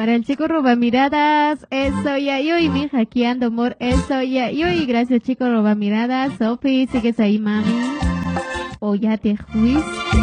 Para el chico roba miradas, eso ya yo y mi hija aquí ando amor, eso ya yo y gracias chico roba miradas. Sofi, ¿sigues ahí mami? ¿O ya te fuiste?